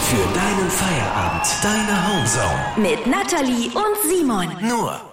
Für deinen Feierabend. Deine Homezone. Mit Natalie und Simon. Nur